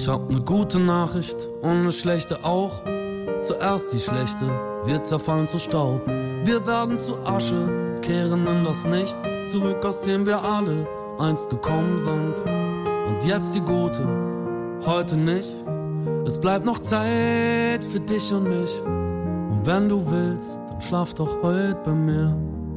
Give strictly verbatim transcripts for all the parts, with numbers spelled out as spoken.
Ich hab ne gute Nachricht und ne schlechte auch. Zuerst die schlechte, wir zerfallen zu Staub. Wir werden zu Asche, kehren in das Nichts zurück, aus dem wir alle einst gekommen sind. Und jetzt die gute, heute nicht. Es bleibt noch Zeit für dich und mich. Und wenn du willst, dann schlaf doch heute bei mir.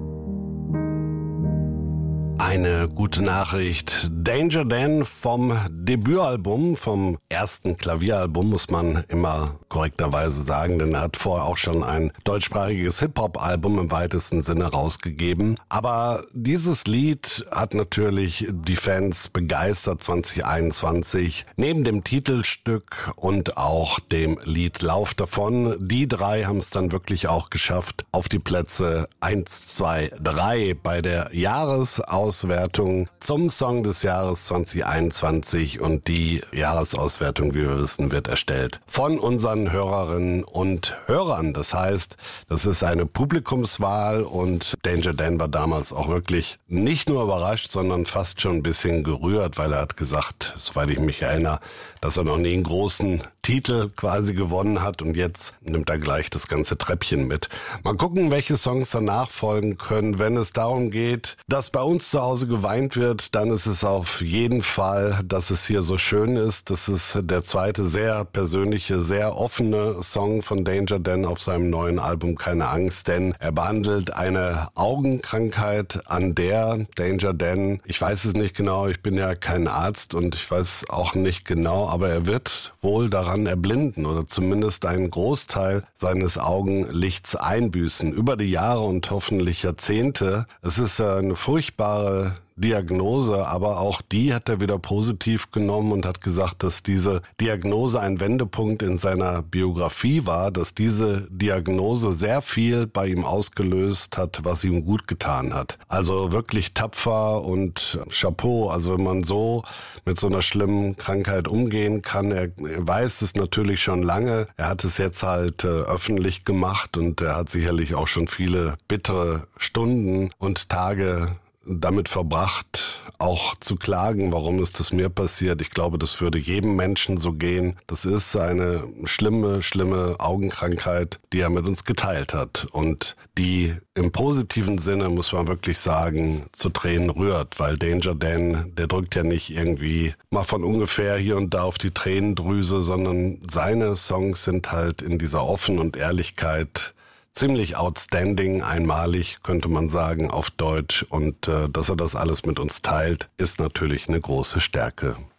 Eine gute Nachricht. Danger Dan vom Debütalbum, vom ersten Klavieralbum, muss man immer korrekterweise sagen, denn er hat vorher auch schon ein deutschsprachiges Hip-Hop-Album im weitesten Sinne rausgegeben. Aber dieses Lied hat natürlich die Fans begeistert zwanzig einundzwanzig. Neben dem Titelstück und auch dem Lied Lauf davon. Die drei haben es dann wirklich auch geschafft auf die Plätze eins, zwei, drei bei der Jahresauswertung zum Song des Jahres zwanzig einundzwanzig. Und die Jahresauswertung, wie wir wissen, wird erstellt von unseren Hörerinnen und Hörern. Das heißt, das ist eine Publikumswahl und Danger Dan war damals auch wirklich nicht nur überrascht, sondern fast schon ein bisschen gerührt, weil er hat gesagt, soweit ich mich erinnere, dass er noch nie einen großen Titel quasi gewonnen hat und jetzt nimmt er gleich das ganze Treppchen mit. Mal gucken, welche Songs danach folgen können. Wenn es darum geht, dass bei uns zu Hause geweint wird, dann ist es auf jeden Fall, dass es hier so schön ist. Das ist der zweite sehr persönliche, sehr offene Song von Danger Dan auf seinem neuen Album Keine Angst, denn er behandelt eine Augenkrankheit, an der Danger Dan, ich weiß es nicht genau, ich bin ja kein Arzt und ich weiß auch nicht genau, aber er wird wohl daran erblinden oder zumindest einen Großteil seines Augenlichts einbüßen über die Jahre und hoffentlich Jahrzehnte. Es ist eine furchtbare Diagnose, aber auch die hat er wieder positiv genommen und hat gesagt, dass diese Diagnose ein Wendepunkt in seiner Biografie war, dass diese Diagnose sehr viel bei ihm ausgelöst hat, was ihm gut getan hat. Also wirklich tapfer und Chapeau, also wenn man so mit so einer schlimmen Krankheit umgehen kann, er, er weiß es natürlich schon lange, er hat es jetzt halt äh, öffentlich gemacht und er hat sicherlich auch schon viele bittere Stunden und Tage damit verbracht, auch zu klagen, warum ist das mir passiert. Ich glaube, das würde jedem Menschen so gehen. Das ist eine schlimme, schlimme Augenkrankheit, die er mit uns geteilt hat und die im positiven Sinne, muss man wirklich sagen, zu Tränen rührt, weil Danger Dan, der drückt ja nicht irgendwie mal von ungefähr hier und da auf die Tränendrüse, sondern seine Songs sind halt in dieser Offen und Ehrlichkeit ziemlich outstanding, einmalig, könnte man sagen, auf Deutsch. Und äh, dass er das alles mit uns teilt, ist natürlich eine große Stärke.